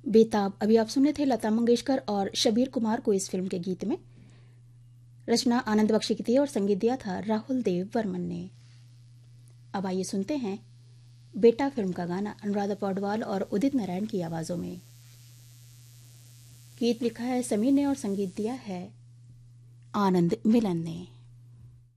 बेताब अभी आप सुने थे लता मंगेशकर और शबीर कुमार को इस फिल्म के गीत में। रचना आनंद बख्शी की थी और संगीत दिया था राहुल देव वर्मन ने। अब आइए सुनते हैं बेटा फिल्म का गाना अनुराधा पौडवाल और उदित नारायण की आवाज़ों में। गीत लिखा है समीर ने और संगीत दिया है आनंद मिलन ने।